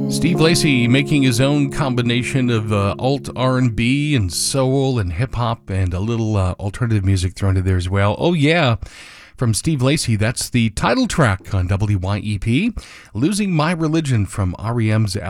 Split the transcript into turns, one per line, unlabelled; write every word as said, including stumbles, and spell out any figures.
Steve Lacy making his own combination of uh, alt R and B and soul and hip-hop and a little uh, alternative music thrown in there as well. Oh yeah, from Steve Lacy, that's the title track on W Y E P, Losing My Religion from R E M's